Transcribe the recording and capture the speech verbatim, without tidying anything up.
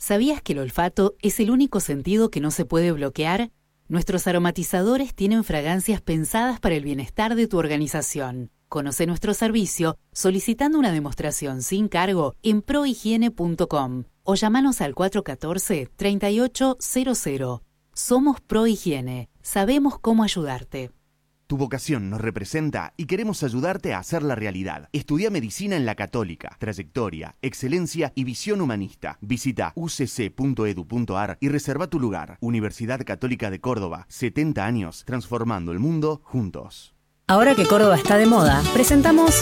¿Sabías que el olfato es el único sentido que no se puede bloquear? Nuestros aromatizadores tienen fragancias pensadas para el bienestar de tu organización. Conoce nuestro servicio solicitando una demostración sin cargo en prohigiene punto com o llamanos al cuatro uno cuatro, tres ocho cero cero. Somos Prohigiene. Sabemos cómo ayudarte. Tu vocación nos representa y queremos ayudarte a hacerla realidad. Estudia medicina en la Católica. Trayectoria, excelencia y visión humanista. Visita u c c punto e d u punto a r y reserva tu lugar. Universidad Católica de Córdoba. setenta años transformando el mundo juntos. Ahora que Córdoba está de moda, presentamos